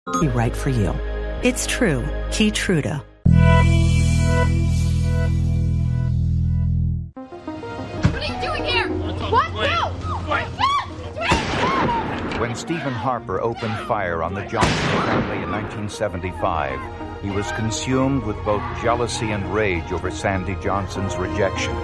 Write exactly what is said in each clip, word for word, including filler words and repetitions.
Be right for you. It's true. Keytruda. What are you doing here? What? No! When Stephen Harper opened fire on the Johnson family in nineteen seventy-five, he was consumed with both jealousy and rage over Sandy Johnson's rejection.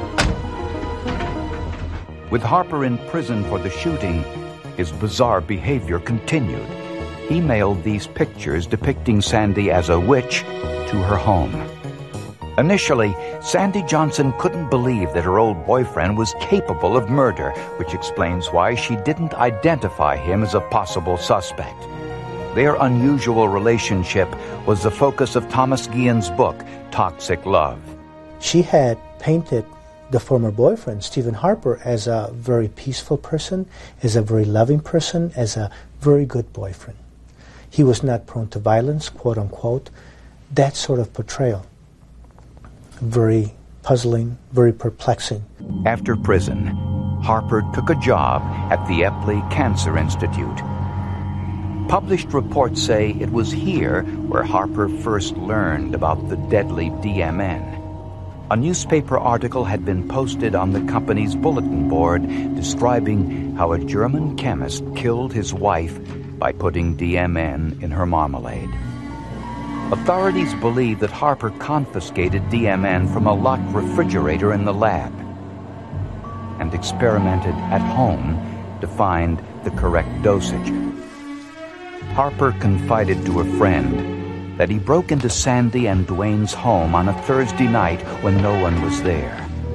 With Harper in prison for the shooting, his bizarre behavior continued. He mailed these pictures depicting Sandy as a witch to her home. Initially, Sandy Johnson couldn't believe that her old boyfriend was capable of murder, which explains why she didn't identify him as a possible suspect. Their unusual relationship was the focus of Thomas Guillen's book, Toxic Love. She had painted the former boyfriend, Stephen Harper, as a very peaceful person, as a very loving person, as a very good boyfriend. He was not prone to violence, quote unquote. That sort of portrayal. Very puzzling, very perplexing. After prison, Harper took a job at the Epley Cancer Institute. Published reports say it was here where Harper first learned about the deadly D M N. A newspaper article had been posted on the company's bulletin board describing how a German chemist killed his wife by putting D M N in her marmalade. Authorities believe that Harper confiscated D M N from a locked refrigerator in the lab and experimented at home to find the correct dosage. Harper confided to a friend that he broke into Sandy and Dwayne's home on a Thursday night when no one was there.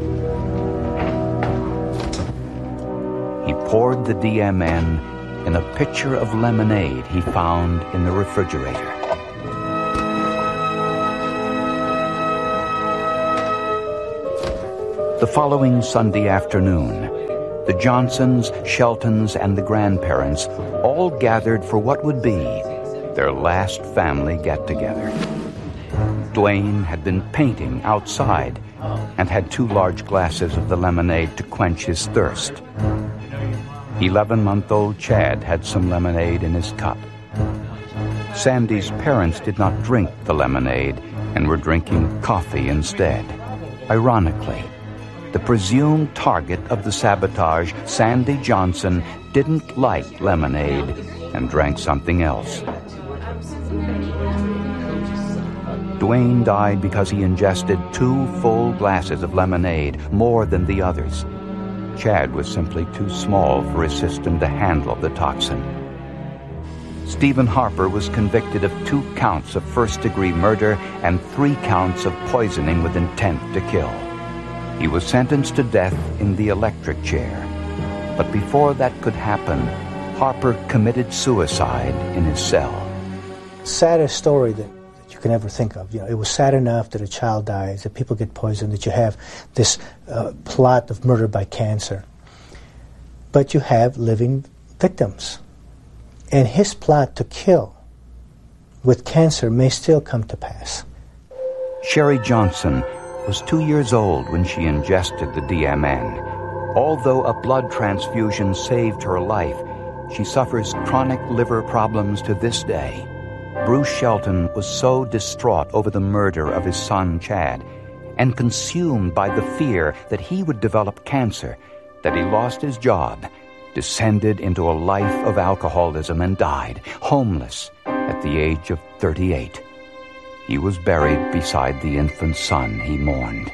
He poured the D M N in a pitcher of lemonade he found in the refrigerator. The following Sunday afternoon, the Johnsons, Sheltons, and the grandparents all gathered for what would be their last family get-together. Dwayne had been painting outside and had two large glasses of the lemonade to quench his thirst. Eleven-month-old Chad had some lemonade in his cup. Sandy's parents did not drink the lemonade and were drinking coffee instead. Ironically, the presumed target of the sabotage, Sandy Johnson, didn't like lemonade and drank something else. Dwayne died because he ingested two full glasses of lemonade, more than the others. Chad was simply too small for his system to handle the toxin. Stephen Harper was convicted of two counts of first-degree murder and three counts of poisoning with intent to kill. He was sentenced to death in the electric chair. But before that could happen, Harper committed suicide in his cell. Saddest story that, that you can ever think of. You know, it was sad enough that a child dies, that people get poisoned, that you have this uh, plot of murder by cancer. But you have living victims. And his plot to kill with cancer may still come to pass. Sherry Johnson was two years old when she ingested the D M N. Although a blood transfusion saved her life, she suffers chronic liver problems to this day. Bruce Shelton was so distraught over the murder of his son Chad and consumed by the fear that he would develop cancer that he lost his job, descended into a life of alcoholism, and died homeless at the age of thirty-eight. He was buried beside the infant son he mourned.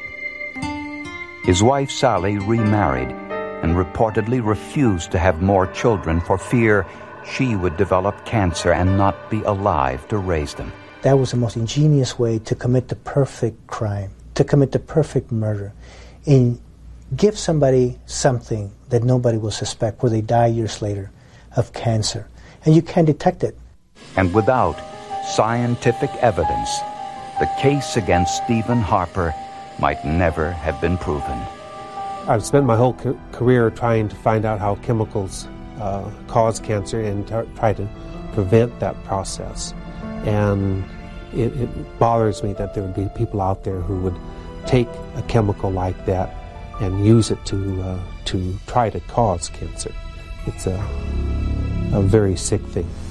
His wife Sally remarried and reportedly refused to have more children for fear she would develop cancer and not be alive to raise them. That was the most ingenious way to commit the perfect crime, to commit the perfect murder, and give somebody something that nobody will suspect where they die years later of cancer. And you can't detect it. And without scientific evidence, the case against Stephen Harper might never have been proven. I've spent my whole ca- career trying to find out how chemicals uh, cause cancer and t- try to prevent that process. And it, it bothers me that there would be people out there who would take a chemical like that and use it to uh, to try to cause cancer. It's a, a very sick thing.